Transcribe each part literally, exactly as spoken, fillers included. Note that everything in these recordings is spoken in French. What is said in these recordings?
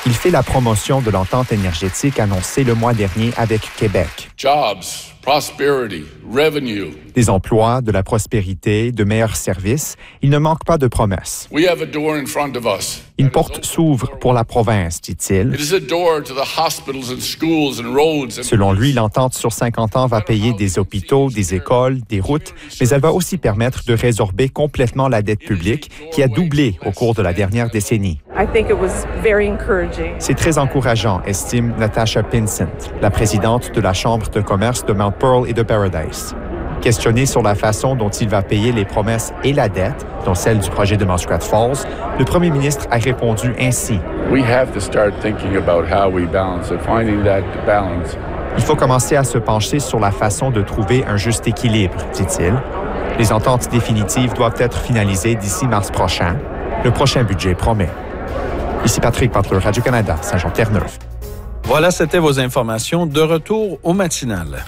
Il fait la promotion de l'entente énergétique annoncée le mois dernier avec Québec. Jobs, prosperity, revenue. Des emplois, de la prospérité, de meilleurs services, il ne manque pas de promesses. We have a door in front of us. Une porte s'ouvre pour la province, dit-il. It is a door to the hospitals and schools and roads. Selon lui, l'entente sur cinquante ans va payer des hôpitaux, des écoles, des routes, mais elle va aussi permettre de résorber complètement la dette publique qui a doublé au cours de la dernière décennie. I think it was very encouraging. C'est très encourageant, estime Natasha Pinsent, la présidente de la Chambre de commerce de Mount Pearl et de Paradise. Questionné sur la façon dont il va payer les promesses et la dette, dont celle du projet de Muskrat Falls, le premier ministre a répondu ainsi. We have to start thinking about how we balance it, finding that balance. Il faut commencer à se pencher sur la façon de trouver un juste équilibre, dit-il. Les ententes définitives doivent être finalisées d'ici mars prochain. Le prochain budget promet. Ici Patrick Butler, Radio-Canada, Saint-Jean-Terre-Neuve. Voilà, c'était vos informations. De retour au matinal.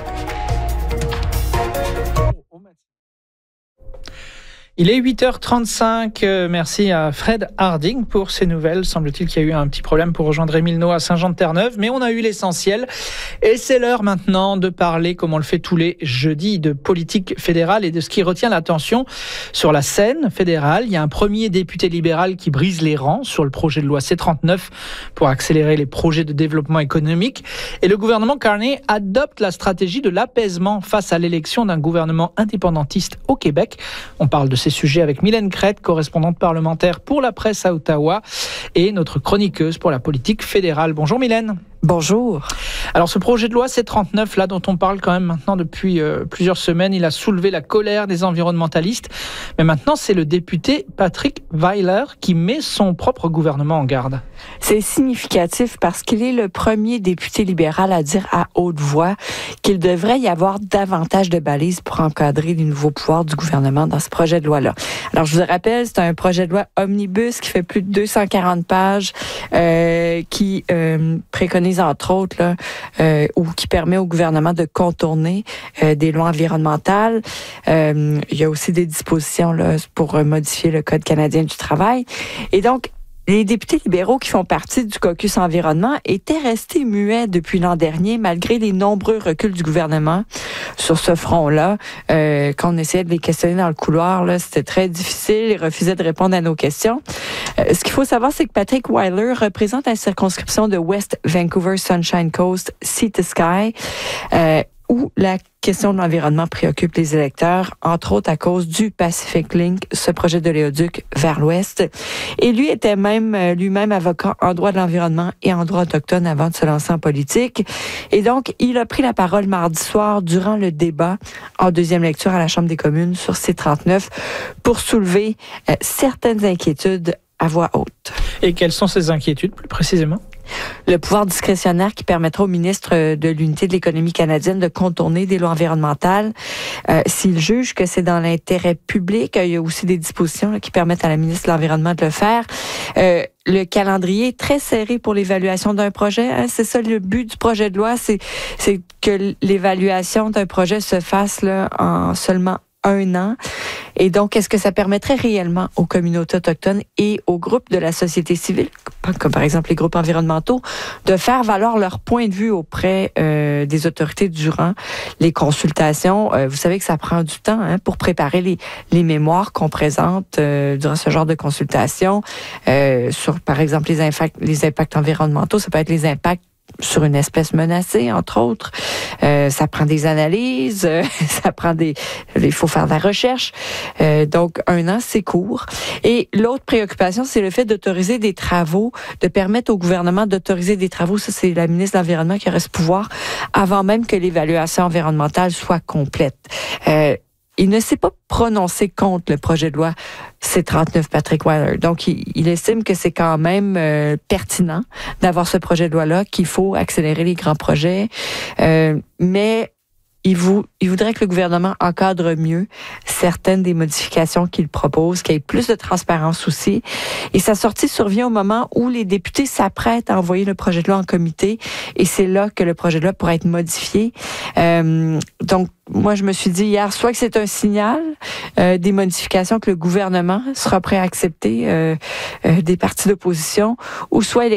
Il est huit heures trente-cinq. Merci à Fred Harding pour ces nouvelles. Semble-t-il qu'il y a eu un petit problème pour rejoindre Émile Naud à Saint-Jean-de-Terre-Neuve, mais on a eu l'essentiel. Et c'est l'heure maintenant de parler, comme on le fait tous les jeudis, de politique fédérale et de ce qui retient l'attention sur la scène fédérale. Il y a un premier député libéral qui brise les rangs sur le projet de loi C trente-neuf pour accélérer les projets de développement économique. Et le gouvernement Carney adopte la stratégie de l'apaisement face à l'élection d'un gouvernement indépendantiste au Québec. On parle de ces sujets avec Mylène Crête, correspondante parlementaire pour la presse à Ottawa, et notre chroniqueuse pour la politique fédérale. Bonjour Mylène. Bonjour. Alors ce projet de loi C trente-neuf, là dont on parle quand même maintenant depuis euh, plusieurs semaines, il a soulevé la colère des environnementalistes. Mais maintenant, c'est le député Patrick Weiler qui met son propre gouvernement en garde. C'est significatif parce qu'il est le premier député libéral à dire à haute voix qu'il devrait y avoir davantage de balises pour encadrer les nouveaux pouvoirs du gouvernement dans ce projet de loi-là. Alors je vous rappelle, c'est un projet de loi omnibus qui fait plus de deux cent quarante pages, euh, qui euh, préconise entre autres, là, euh, ou qui permet au gouvernement de contourner euh, des lois environnementales. Euh, il y a aussi des dispositions là, pour modifier le Code canadien du travail. Et donc, les députés libéraux qui font partie du caucus environnement étaient restés muets depuis l'an dernier, malgré les nombreux reculs du gouvernement sur ce front-là. Euh, quand on essayait de les questionner dans le couloir, là, c'était très difficile. Ils refusaient de répondre à nos questions. Euh, ce qu'il faut savoir, c'est que Patrick Weiler représente la circonscription de West Vancouver Sunshine Coast, Sea to Sky, euh, où la question de l'environnement préoccupe les électeurs, entre autres à cause du Pacific Link, ce projet de l'éoduc vers l'ouest. Et lui était même lui-même avocat en droit de l'environnement et en droit autochtone avant de se lancer en politique. Et donc, il a pris la parole mardi soir durant le débat en deuxième lecture à la Chambre des communes sur C trente-neuf pour soulever euh, certaines inquiétudes à voix haute. Et quelles sont ces inquiétudes, plus précisément? Le pouvoir discrétionnaire qui permettra au ministre de l'Unité de l'économie canadienne de contourner des lois environnementales euh, s'il juge que c'est dans l'intérêt public. Il y a aussi des dispositions là, qui permettent à la ministre de l'Environnement de le faire. Euh, le calendrier est très serré pour l'évaluation d'un projet. Hein. C'est ça le but du projet de loi, c'est, c'est que l'évaluation d'un projet se fasse là, en seulement un an. Et donc, est-ce que ça permettrait réellement aux communautés autochtones et aux groupes de la société civile, comme par exemple les groupes environnementaux, de faire valoir leur point de vue auprès euh, des autorités durant les consultations? Euh, vous savez que ça prend du temps hein, pour préparer les, les mémoires qu'on présente euh, durant ce genre de consultation euh, sur, par exemple, les impacts, les impacts environnementaux. Ça peut être les impacts sur une espèce menacée, entre autres. Euh, ça prend des analyses, euh, ça prend des... Il faut faire de la recherche. Euh, donc, un an, c'est court. Et l'autre préoccupation, c'est le fait d'autoriser des travaux, de permettre au gouvernement d'autoriser des travaux. Ça, c'est la ministre de l'Environnement qui aurait ce pouvoir avant même que l'évaluation environnementale soit complète. Euh, Il ne s'est pas prononcé contre le projet de loi C trente-neuf, Patrick Weiler. Donc, il, il estime que c'est quand même euh, pertinent d'avoir ce projet de loi-là, qu'il faut accélérer les grands projets. Euh, mais il, vou, il voudrait que le gouvernement encadre mieux certaines des modifications qu'il propose, qu'il y ait plus de transparence aussi. Et sa sortie survient au moment où les députés s'apprêtent à envoyer le projet de loi en comité. Et c'est là que le projet de loi pourrait être modifié. Euh, donc, moi, je me suis dit hier, soit que c'est un signal euh, des modifications que le gouvernement sera prêt à accepter euh, euh, des partis d'opposition, ou soit il est